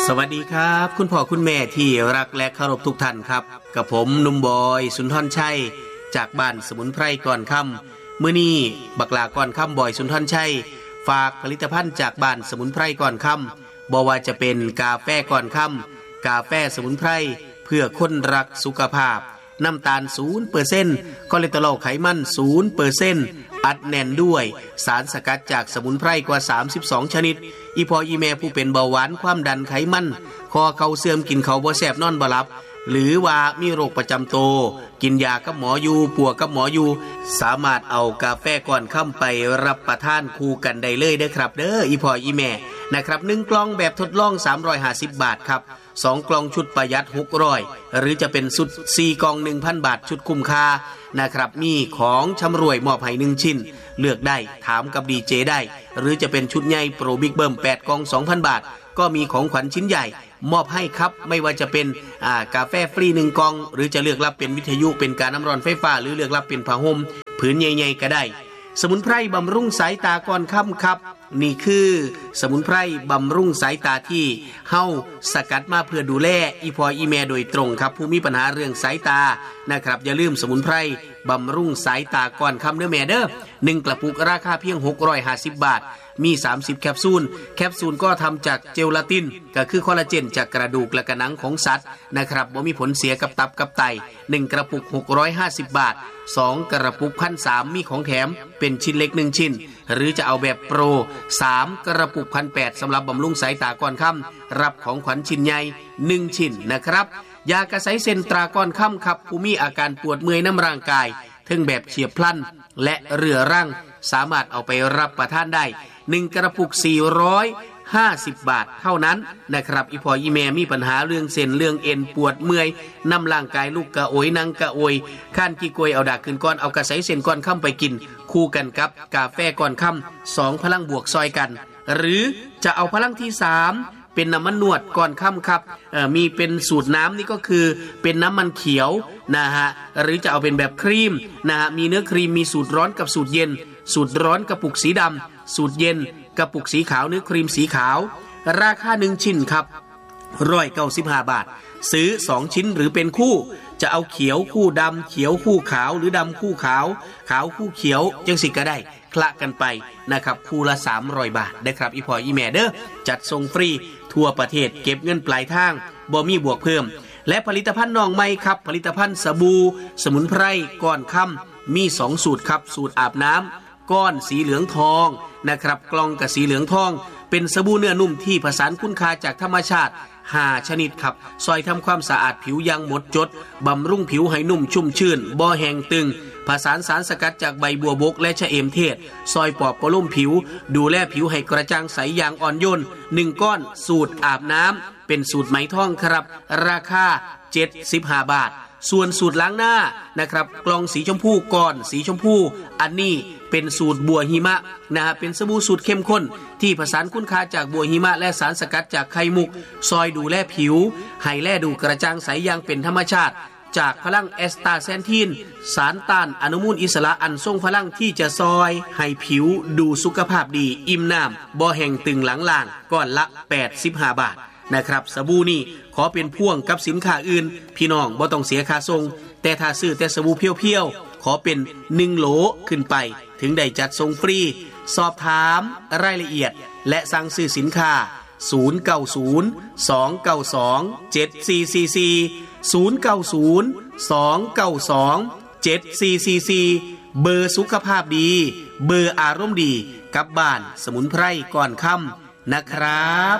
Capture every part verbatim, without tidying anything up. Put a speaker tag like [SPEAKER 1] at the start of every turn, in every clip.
[SPEAKER 1] สวัสดีครับคุณพ่อคุณแม่ที่รักและเคารพทุกท่านครับกับผมหนุ่มบอยสุนทรชัยจากบ้านสมุนไพรก่อนค่ำมื้อนี้บักหลาก่อนค่ำบอยสุนทรชัยฝากผลิตภัณฑ์จากบ้านสมุนไพรก่อนค่ำบ่ว่าจะเป็นกาแฟก่อนค่ำกาแฟสมุนไพรเพื่อคนรักสุขภาพน้ำตาล ศูนย์เปอร์เซ็นต์ คอเลสเตอรอลไขมัน ศูนย์เปอร์เซ็นต์ อัดแน่นด้วยสารสกัดจากสมุนไพรกว่าสามสิบสองชนิดอีพออีแม่ผู้เป็นเบาหวานความดันไขมันคอเข่าเสื่อมกินข้าวบ่แซ่บนอนบ่หลับหรือว่ามีโรคประจำตัวกินยากับหมออยู่ปัวกับหมออยู่สามารถเอากาแฟก่อนค่ำไปรับประทานคู่กันได้เลยเด้อครับเด้ออีพออีแม่นะครับหนึ่งกล่องแบบทดลองสามร้อยห้าสิบบาทครับสองกล่องชุดประหยัดหกร้อยหรือจะเป็นชุดสี่กล่อง หนึ่งพัน บาทชุดคุ้มค่านะครับมีของชำร่วยมอบให้หนึ่งชิ้นเลือกได้ถามกับดีเจได้หรือจะเป็นชุดใหญ่โปรบิ๊กเบิ้มแปดกล่อง สองพัน บาทก็มีของขวัญชิ้นใหญ่มอบให้ครับไม่ว่าจะเป็นอ่ากาแฟฟรีหนึ่งกล่องหรือจะเลือกรับเป็นวิทยุเป็นการน้ำร้อนไฟฟ้าหรือเลือกรับเป็นผ้าห่มผืนใหญ่ๆก็ได้สมุนไพรบำรุงสายตาก่อนค่ำครับนี่คือสมุนไพรบำรุงสายตาที่เฮาสกัดมาเพื่อดูแลอีพออีแม่โดยตรงครับผู้มีปัญหาเรื่องสายตานะครับอย่าลืมสมุนไพรบำรุงสายตาก่อนค่ำเด้อแม่เด้อหนึ่งกระปุกราคาเพียงหกร้อยห้าสิบบาทมีสามสิบแคปซูลแคปซูลก็ทำจากเจลาตินก็คือคอลลาเจนจากกระดูกและกระหนังของสัตว์นะครับบ่มีผลเสียกับตับกับไตหนึ่งกระปุกหกร้อยห้าสิบบาทสองกระปุก หนึ่งพันสามร้อย มีของแถมเป็นชิ้นเล็กหนึ่งชิ้นหรือจะเอาแบบโปรสามกระปุก หนึ่งพันแปดร้อย สำหรับบำรุงสายตาก่อนค่ำรับของขวัญชิ้นใหญ่หนึ่งชิ้นนะครับยากระไสเซนตราก่อนค่ำครับผู้มีอาการปวดเมื่อยน้ำร่างกายทั้งแบบเฉียบพลันและเรื้อรังสามารถเอาไปรับประทานได้หนึ่งกระปุกสี่ร้อยห้าสิบบาทเท่านั้นนะครับอีพออีแม่มีปัญหาเรื่องเส้นเรื่องเอ็นปวดเมื่อยน้ำร่างกายลูกกระโอยนั่งกระโอยข้านขี้กวยเอาดากขึ้นก้อนเอากระไสเส้นก้อนค่ำไปกินคู่กันกับกาแฟก้อนค่ำสองพลังบวกซอยกันหรือจะเอาพลังที่สามเป็นน้ำมันนวดก่อนค่ำครับมีเป็นสูตรน้ำนี่ก็คือเป็นน้ำมันเขียวนะฮะหรือจะเอาเป็นแบบครีมนะฮะมีเนื้อครีมมีสูตรร้อนกับสูตรเย็นสูตรร้อนกระปุกสีดำสูตรเย็นกระปุกสีขาวเนื้อครีมสีขาวราคาหนึ่งชิ้นครับหนึ่งร้อยเก้าสิบห้าบาทซื้อสองชิ้นหรือเป็นคู่จะเอาเขียวคู่ดำเขียวคู่ขาวหรือดำคู่ขาวขาวคู่เขียวจังสิก็ได้คละกันไปนะครับคู่ละสามร้อยบาทได้ครับอีพออีแม่เด้อจัดส่งฟรีทั่วประเทศเก็บเงินปลายทางบ่มีบวกเพิ่มและผลิตภัณฑ์น้องใหม่ครับผลิตภัณฑ์สบู่สมุนไพรก้อนค่ำมีสองสูตรครับสูตรอาบน้ำก้อนสีเหลืองทองนะครับกล่องกับสีเหลืองทองเป็นสบู่เนื้อนุ่มที่ผสานคุณค่าจากธรรมชาติห้าชนิดครับซอยทำความสะอาดผิวอย่างหมดจดบำรุงผิวให้นุ่มชุ่มชื่นบ่แห้งตึงผสานสารสกัดจากใบบัวบกและชะเอมเทศซอยปอบประโลมผิวดูแลผิวให้กระจ่างใสอย่างอ่อนโยนหนึ่งก้อนสูตรอาบน้ำเป็นสูตรไหมทองครับราคาเจ็ดสิบห้าบาทส่วนสูตรล้างหน้านะครับกล่องสีชมพูก้อนสีชมพูอันนี้เป็นสูตรบัวหิมะนะฮะเป็นสบู่สูตรเข้มข้นที่ผสานคุณค่าจากบัวหิมะและสารสกัดจากไข่มุกซอยดูแลผิวให้แลดูกระจ่างใสอย่างเป็นธรรมชาติจากพลังแอสตาแซนทีนสารต้านอนุมูลอิสระอันทรงพลังที่จะซอยให้ผิวดูสุขภาพดีอิ่มน้ำบ่แห้งตึงหลังล่างก้อนละแปดสิบห้าบาทนะครับสบู่นี่ขอเป็นพ่วงกับสินค้าอื่นพี่น้องบ่ต้องเสียค่าส่งแต่ถ้าซื้อแต่สบู่เพียวๆขอเป็นหนึ่งโหลขึ้นไปถึงได้จัดส่งฟรีสอบถามรายละเอียดและสั่งซื้อสินค้าศูนย์ เก้า ศูนย์ สอง เก้า สอง เจ็ด สี่ สี่ สี่ ศูนย์ เก้า ศูนย์ สอง เก้า สอง เจ็ด สี่ สี่ สี่เบอร์สุขภาพดีเบอร์อารมณ์ดีกับบ้านสมุนไพรก่อนค่ำนะครับ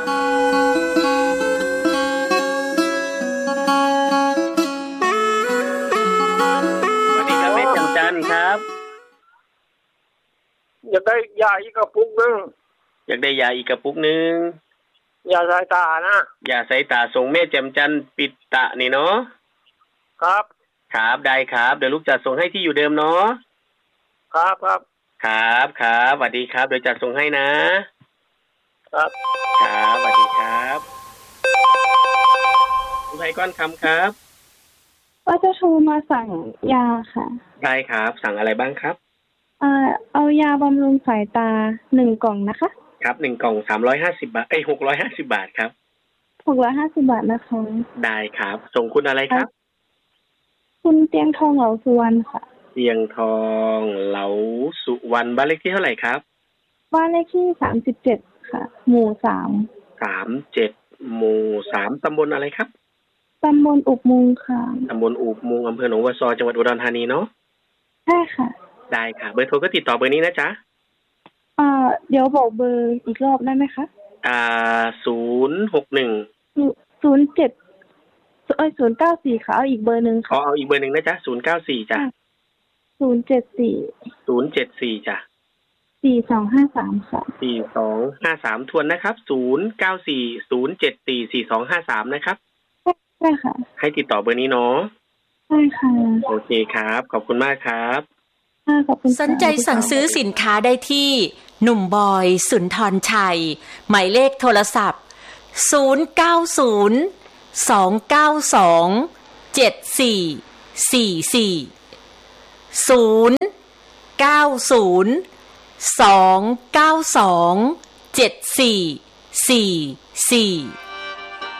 [SPEAKER 1] ครับ
[SPEAKER 2] อยากได้ยาอีกกระปุกนึง
[SPEAKER 1] อยากได้ยาอีกกระปุกนึง
[SPEAKER 2] ยาสายตานะ
[SPEAKER 1] ยาสายตาส่งแม่แจ่มจันทร์ปิดตะนี่เนาะ
[SPEAKER 2] ครับ
[SPEAKER 1] ครับได้ครับเดี๋ยวลูกจะส่งให้ที่อยู่เดิมเนาะ
[SPEAKER 2] ครับครับ
[SPEAKER 1] ครับครับสวัสดีครับเดี๋ยวจะส่งให้นะครับครับสวัสดีครับคุณไพก้อนคำครับ
[SPEAKER 3] ว่าจะโทรมาสั่งยาค่ะ
[SPEAKER 1] ได้ครับสั่งอะไรบ้างครับ
[SPEAKER 3] เอ่อเอายาบำรุงสายตาหนึ่งกล่องนะคะ
[SPEAKER 1] ครับหนึ่งกล่องสามร้อยห้าสิบบาทเอ้ยหกร้อยห้าสิบบาทครับ
[SPEAKER 3] หกร้อยห้าสิบบาทนะคะ
[SPEAKER 1] ได้ครับส่งคุณอะไรครับ
[SPEAKER 3] คุณเตียงทองเหลาสุวรรณค่ะ
[SPEAKER 1] เตียงทองเหลาสุวรรณบ้านเลขที่เท่าไหร่ครับ
[SPEAKER 3] บ้านเลขที่สามสิบเจ็ดค่ะหมู่สาม
[SPEAKER 1] สามเจ็ดหมู่สามตำบลอะไรครับ
[SPEAKER 3] ตำบลอุบมุงค่ะ
[SPEAKER 1] ตำบลอุบมุงอำเภอหนองวัวซอจังหวัดอุดรธานีเนาะ
[SPEAKER 3] ใช่ค่ะ
[SPEAKER 1] ได้ค่ะเบอร์โทรก็ติดต่อเบอร์นี้นะจ๊ะ
[SPEAKER 3] อ่าเดี๋ยวบอกเบอร์อีกรอบได้ไหมคะ
[SPEAKER 1] อ่าศูนย์หกหนึ่ง
[SPEAKER 3] ศูนย์เจ็ดเอ้ยศูนย์เก้าสี่ค่ะเอาอีกเบอร์หนึ่งค่ะ
[SPEAKER 1] อ๋อเอาอีกเบอร์หนึ่งนะจ๊ะศูนย์เก้าสี่จ้ะ
[SPEAKER 3] ศูนย์เจ็ดสี่
[SPEAKER 1] ศูนย์เจ็ดสี่จ้ะ
[SPEAKER 3] สี่สองห้าสามค่ะ
[SPEAKER 1] สี่สองห้าสามทวนนะครับศูนย์เก้าสี่ศูนย์เจ็ดสี่สี่สองห้าสามนะครับ
[SPEAKER 3] ใช่ค่ะ
[SPEAKER 1] ให้ติดต่อเบอร์นี้เนาะ
[SPEAKER 3] ใช่ค่ะ
[SPEAKER 1] โอเคครับขอบคุณมากครับ
[SPEAKER 4] สนใจสั่งซื้อสินค้าได้ที่หนุ่มบอยสุนทรชัยหมายเลขโทรศัพท์ศูนย์ เก้า ศูนย์ สอง เก้า สอง เจ็ด สี่ สี่ สี่ ศูนย์ เก้า ศูนย์ สอง เก้า สอง เจ็ด สี่ สี่ สี่